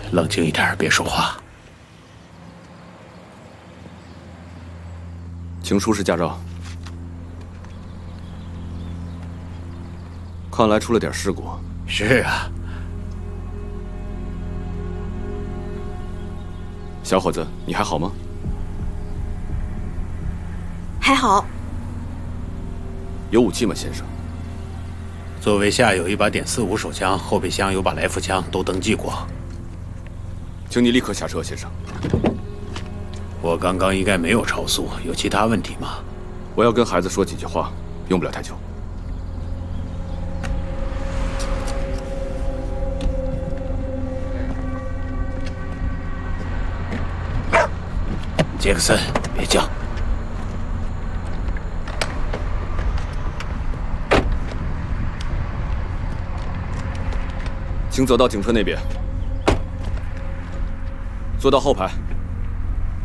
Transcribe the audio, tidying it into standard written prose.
冷静一点，别说话。 请出示驾照。看来出了点事故。 是啊。 小伙子，你还好吗？ 还好。 有武器吗，先生？ 座位下有一把.45手枪，后备箱有把来福枪，都登记过。 请你立刻下车，先生。 我刚刚应该没有超速，有其他问题吗？ 我要跟孩子说几句话，用不了太久。 杰克森，别叫。 请走到警车那边，坐到后排。